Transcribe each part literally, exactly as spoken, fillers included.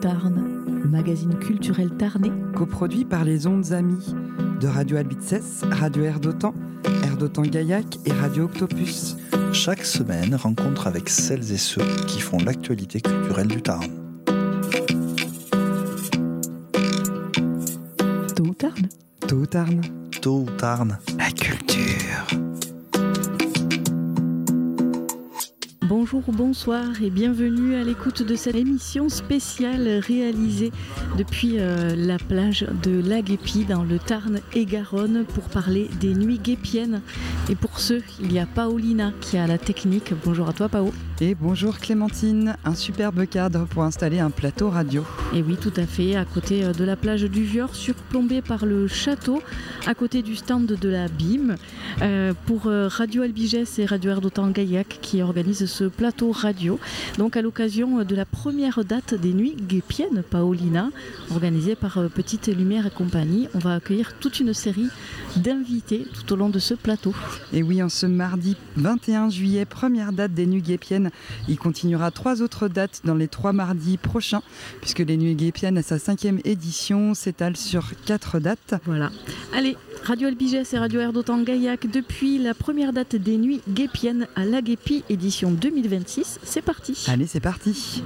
Tarn, le magazine culturel tarnais. Coproduit par les Ondes Amies de Radio Albitzès, Radio Air d'Otan, Air d'Otan Gaillac et Radio Octopus. Chaque semaine, rencontre avec celles et ceux qui font l'actualité culturelle du Tarn. Tôt ou Tarn Tôt ou Tarn Tôt ou Tarn La culture. Bonjour ou bonsoir et bienvenue à l'écoute de cette émission spéciale réalisée depuis euh, la plage de La Guépie dans le Tarn et Garonne pour parler des nuits guépiennes. Et pour ce, il y a Paolina qui a la technique. Bonjour à toi Pao. Et bonjour Clémentine, un superbe cadre pour installer un plateau radio. Et oui, tout à fait, à côté de la plage du Vieux, surplombé par le château, à côté du stand de la B I M, euh, pour Radio Albigès et Radio Air d'Otan Gaillac qui organisent ce plateau radio. Donc à l'occasion de la première date des nuits guépiennes, Paolina, organisée par Petite Lumière et compagnie, on va accueillir toute une série d'invités tout au long de ce plateau. Et oui, en ce mardi vingt et un juillet, première date des nuits guépiennes. Il continuera trois autres dates dans les trois mardis prochains, puisque les nuits guépiennes à sa cinquième édition s'étalent sur quatre dates. Voilà. Allez, Radio Albigès et Radio Air d'Otan Gaillac, depuis la première date des nuits guépiennes à La Guépie, édition deux mille vingt-six, c'est parti. Allez, c'est parti.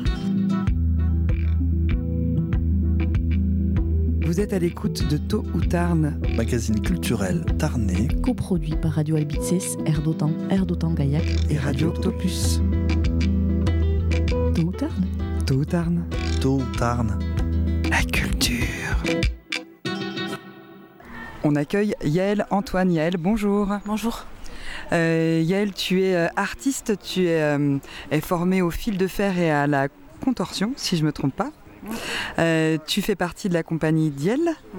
Vous êtes à l'écoute de Tôt ou Tarn, magazine culturel tarnais, coproduit par Radio Albitzès, Air d'Otan, Air d'Otan Gaillac et Radio Octopus. Tôt ou Tarn Tôt ou Tarn Tôt ou Tarn La culture. On accueille Yaël Antoine. Yaël, bonjour. Bonjour. Euh, Yaël, tu es euh, artiste, tu es, euh, es formée au fil de fer et à la contorsion, si je ne me trompe pas. Euh, tu fais partie de la compagnie Diel.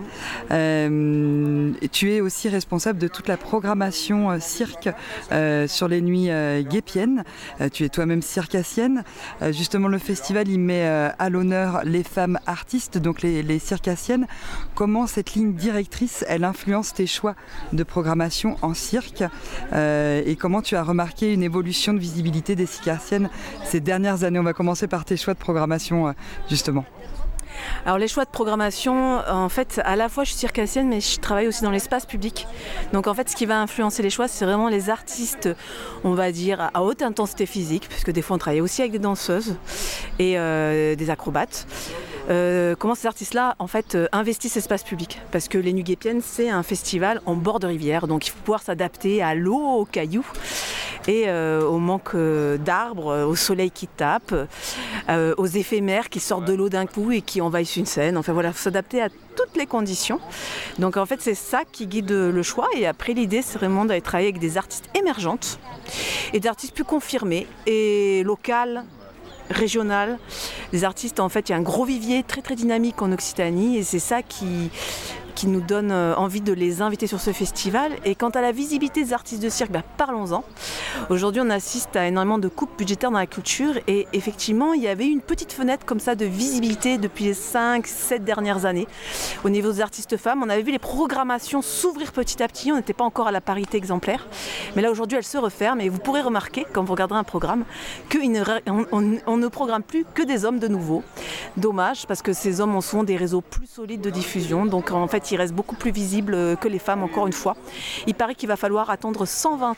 Euh, tu es aussi responsable de toute la programmation euh, cirque euh, sur les nuits euh, guépiennes. Euh, tu es toi-même circassienne. Euh, justement, le festival il met euh, à l'honneur les femmes artistes, donc les, les circassiennes. Comment cette ligne directrice, elle influence tes choix de programmation en cirque euh, et comment tu as remarqué une évolution de visibilité des circassiennes ces dernières années? On va commencer par tes choix de programmation, euh, justement. Alors les choix de programmation, en fait, à la fois je suis circassienne, mais je travaille aussi dans l'espace public. Donc en fait, ce qui va influencer les choix, c'est vraiment les artistes, on va dire, à haute intensité physique, puisque des fois on travaille aussi avec des danseuses et euh, des acrobates. Euh, comment ces artistes-là en fait euh, investissent l'espace public, parce que les Nuits Guépiennes c'est un festival en bord de rivière, donc il faut pouvoir s'adapter à l'eau, aux cailloux et euh, au manque euh, d'arbres, euh, au soleil qui tape, euh, aux éphémères qui sortent de l'eau d'un coup et qui envahissent une scène. Enfin voilà, il faut s'adapter à toutes les conditions. Donc en fait c'est ça qui guide le choix, et après l'idée c'est vraiment d'aller travailler avec des artistes émergentes et des artistes plus confirmés et locales, régional, des artistes. En fait il y a un gros vivier très très dynamique en Occitanie, et c'est ça qui, qui nous donne envie de les inviter sur ce festival. Et quant à la visibilité des artistes de cirque, bah, parlons-en. Aujourd'hui on assiste à énormément de coupes budgétaires dans la culture, et effectivement il y avait une petite fenêtre comme ça de visibilité depuis les cinq sept dernières années au niveau des artistes femmes. On avait vu les programmations s'ouvrir petit à petit, on n'était pas encore à la parité exemplaire, mais là aujourd'hui elle se referme, et vous pourrez remarquer quand vous regarderez un programme qu'on on, on ne programme plus que des hommes de nouveau. Dommage, parce que ces hommes ont souvent des réseaux plus solides de diffusion, donc en fait ils restent beaucoup plus visibles que les femmes. Encore une fois, il paraît qu'il va falloir attendre cent vingt